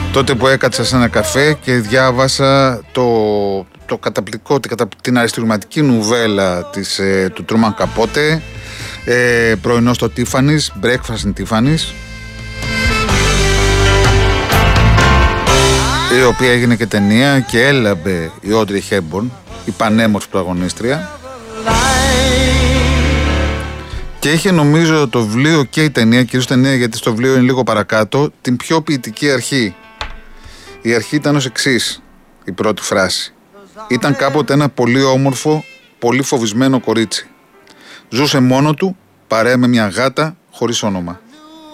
Τότε που έκατσα σε ένα καφέ και διάβασα το καταπληκτικό, την αριστουργηματική νουβέλα του Τρούμαν Καπότε, πρωινό στο Tiffany's, Breakfast in Tiffany's, η οποία έγινε και ταινία και έλαμπε η Όντρι Χέμπορν, η πανέμορφη πρωταγωνίστρια, και είχε νομίζω το βιβλίο και η ταινία, κυρίως ταινία γιατί στο βιβλίο είναι λίγο παρακάτω, την πιο ποιητική αρχή. Η αρχή ήταν ως εξής, η πρώτη φράση. Ήταν κάποτε ένα πολύ όμορφο, πολύ φοβισμένο κορίτσι. Ζούσε μόνο του, παρέα με μια γάτα χωρίς όνομα.